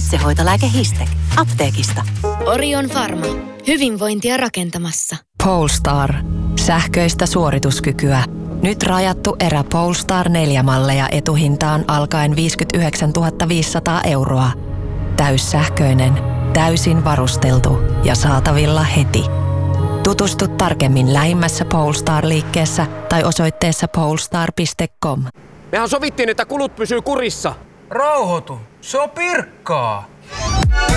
Itsehoitolääke Histec. Apteekista. Orion Pharma. Hyvinvointia rakentamassa. Polestar. Sähköistä suorituskykyä. Nyt rajattu erä Polestar 4-malleja etuhintaan alkaen 59 500 €. Täyssähköinen, täysin varusteltu ja saatavilla heti. Tutustu tarkemmin lähimmässä Polestar-liikkeessä tai osoitteessa polestar.com. Mehän sovittiin, että kulut pysyy kurissa. Rauhoitu, se on Pirkkaa.